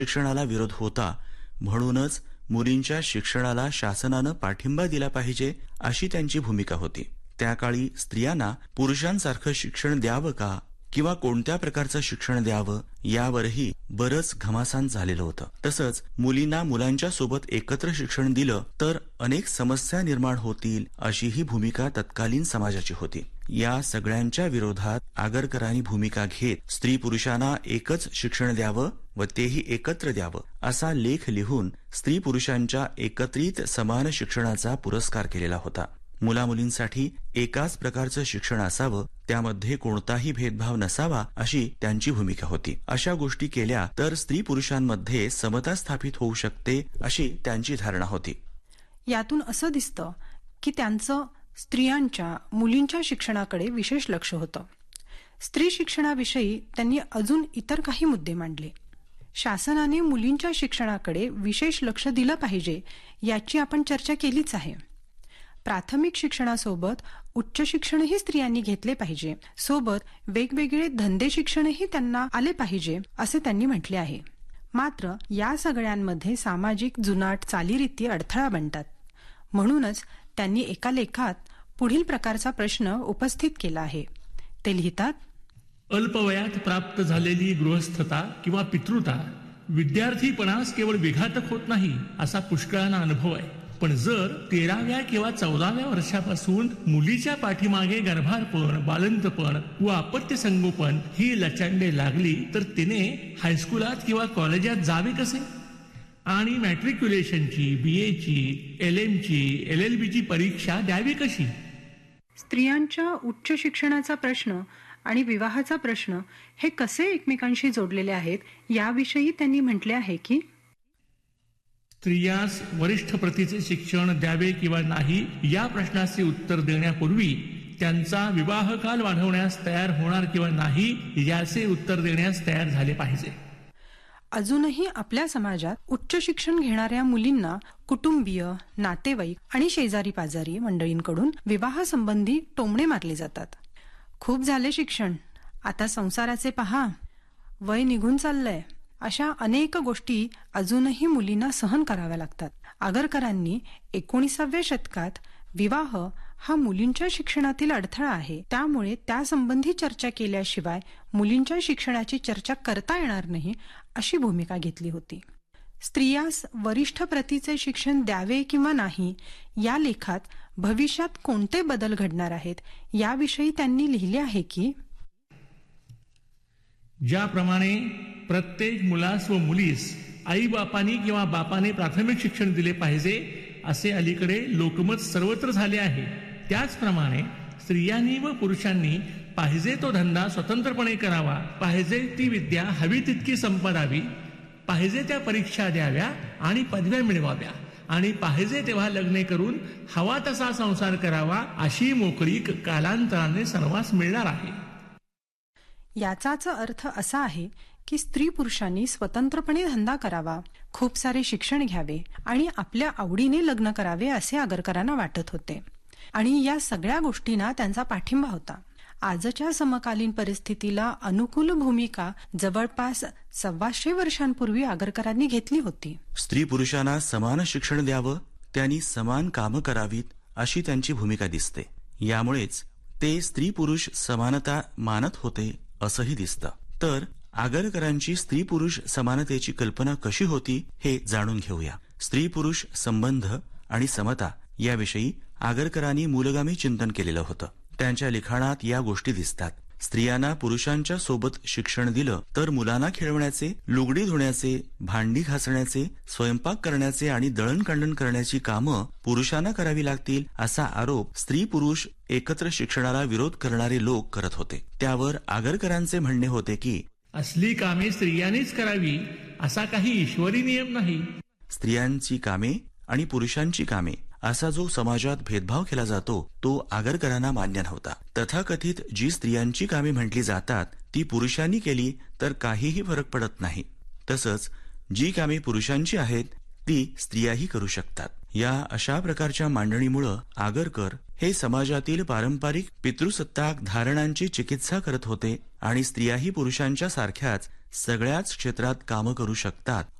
शिक्षणाला विरोध होता, म्हणूनच मुलींच्या शिक्षणाला शासनानं पाठिंबा दिला पाहिजे अशी त्यांची भूमिका होती. त्या काळी स्त्रियांना पुरुषांसारखं शिक्षण द्यावं का किंवा कोणत्या प्रकारचं शिक्षण द्यावं यावरही बरंच घमासान झालेलं होतं. तसंच मुलींना मुलांच्या सोबत एकत्र शिक्षण दिलं तर अनेक समस्या निर्माण होतील अशीही भूमिका तत्कालीन समाजाची होती. या सगळ्यांच्या विरोधात आगरकरांनी भूमिका घेत स्त्री पुरुषांना एकच शिक्षण द्यावं व तेही एकत्र द्यावं असा लेख लिहून स्त्री पुरुषांच्या एकत्रित समान शिक्षणाचा पुरस्कार केलेला होता. मुलामुलींसाठी एकाच प्रकारचं शिक्षण असावं, त्यामध्ये कोणताही भेदभाव नसावा अशी त्यांची भूमिका होती. अशा गोष्टी केल्या तर स्त्री पुरुषांमध्ये समता स्थापित होऊ शकते अशी त्यांची धारणा होती. यातून असं दिसतं की त्यांचं स्त्रियांच्या मुलींच्या शिक्षणाकडे विशेष लक्ष होतं. स्त्री शिक्षणाविषयी त्यांनी अजून इतर काही मुद्दे मांडले. शासनाने मुलींच्या शिक्षणाकडे विशेष लक्ष दिलं पाहिजे याची आपण चर्चा केलीच आहे. प्राथमिक शिक्षणासोबत उच्च शिक्षणही स्त्रियांनी घेतले पाहिजे, सोबत वेगवेगळे धंदे शिक्षणही त्यांना आले पाहिजे असे त्यांनी म्हटले आहे. मात्र या सगळ्यांमध्ये सामाजिक जुनाट चालीरीती अडथळा बनतात. म्हणूनच त्यांनी एका लेखात पुढील प्रकारचा प्रश्न उपस्थित केला आहे. ते लिहितात, अल्पवयात प्राप्त झालेली गृहस्थता किंवा पितृता विद्यार्थीपणास केवळ विघातक होत नाही असा पुष्कळांना अनुभव आहे. पण जर 13व्या किंवा 14व्या वर्षापासून मुलीच्या पाठीमागे गर्भारपण, बालंतपण व अपत्य संगोपन ही लचांडे लागली तर तिने हायस्कुलात किंवा कॉलेजात जावे कसे आणि मॅट्रिक्युलेशनची, BAची, LMची, LLBची परीक्षा द्यावी कशी? स्त्रियांच्या उच्च शिक्षणाचा प्रश्न आणि विवाहाचा प्रश्न हे कसे एकमेकांशी जोडलेले आहेत याविषयी त्यांनी म्हटले आहे की स्त्रियास वरिष्ठ प्रतीचे शिक्षण द्यावे किंवा नाही या प्रश्नाचे उत्तर देण्यापूर्वी त्यांचा विवाहकाल वाढवण्यास तयार होणार किंवा नाही याचे उत्तर देण्यास तयार झाले पाहिजे. अजूनही आपल्या समाजात उच्च शिक्षण घेणाऱ्या मुलींना कुटुंबीय, नातेवाईक आणि शेजारी पाजारी मंडळींकडून विवाहासंबंधी टोमणे मारले जातात. खूप झाले शिक्षण, आता संसाराचे पहा, वय निघून चाललंय, अशा अनेक गोष्टी अजूनही मुलींना सहन कराव्या लागतात. आगरकरांनी 19व्या शतकात विवाह हा मुलींच्या शिक्षणातील अडथळा आहे, त्यामुळे त्यासंबंधी चर्चा केल्याशिवाय मुलींच्या शिक्षणाची चर्चा करता येणार नाही अशी भूमिका घेतली होती. स्त्रियास वरिष्ठ प्रतीचे शिक्षण द्यावे किंवा नाही या लेखात भविष्यात कोणते बदल घडणार आहेत याविषयी त्यांनी लिहिले आहे की ज्याप्रमाणे प्रत्येक मुलास व मुलीस आई बापानी किंवा बापाने प्राथमिक शिक्षण दिले पाहिजे असे अलीकडे लोकमत सर्वत्र झाले आहे, त्याचप्रमाणे स्त्रियांनी व पुरुषांनी पाहिजे तो धंदा स्वतंत्रपणे करावा, पाहिजे ती विद्या हवी तितकी संपादावी, पाहिजे त्या परीक्षा द्याव्या आणि पदव्या मिळवाव्या आणि पाहिजे तेव्हा लग्ने करून हवा तसा संसार करावा अशी मोकळीक कालांतराने सर्वांस मिळणार आहे. याचाच अर्थ असा आहे की स्त्री पुरुषांनी स्वतंत्रपणे धंदा करावा, खूप सारे शिक्षण घ्यावे आणि आपल्या आवडीने लग्न करावे असे आगरकरांना वाटत होते आणि या सगळ्या गोष्टींना त्यांचा पाठिंबा होता. आजच्या समकालीन परिस्थितीला अनुकूल भूमिका जवळपास 125 वर्षांपूर्वी आगरकरांनी घेतली होती. स्त्री पुरुषांना समान शिक्षण द्यावं, त्यांनी समान कामं करावीत अशी त्यांची भूमिका दिसते. यामुळेच ते स्त्री पुरुष समानता मानत होते असंही दिसतं. तर आगरकरांची स्त्री पुरुष समानतेची कल्पना कशी होती हे जाणून घेऊया. स्त्री पुरुष संबंध आणि समता याविषयी आगरकरांनी मूलगामी चिंतन केलेलं होतं. त्यांच्या लिखाणात या गोष्टी दिसतात. स्त्रियांना पुरुषांच्या सोबत शिक्षण दिलं तर मुलांना खेळवण्याचे, लुगडी धुण्याचे, भांडी घासण्याचे, स्वयंपाक करण्याचे आणि दळणकांडण करण्याची कामं पुरुषांना करावी लागतील असा आरोप स्त्री पुरुष एकत्र शिक्षणाला विरोध करणारे लोक करत होते. त्यावर आगरकरांचे म्हणणे होते की असली कामे स्त्रियांनीच करावी असा काही ईश्वरी नियम नाही. स्त्रियांची कामे आणि पुरुषांची कामे असा जो समाजात भेदभाव केला जातो तो आगरकरांना मान्य नव्हता. तथाकथित जी स्त्रियांची कामे म्हटली जातात ती पुरुषांनी केली तर काहीही फरक पडत नाही. तसंच जी कामे पुरुषांची आहेत गोष्टी स्त्रियाही करू शकतात. या अशा प्रकारच्या मांडणीमुळे आगरकर हे समाजातील पारंपरिक पितृसत्ताक धारणांची चिकित्सा करत होते आणि स्त्रियाही पुरुषांच्या सारख्याच सगळ्याच क्षेत्रात कामं करू शकतात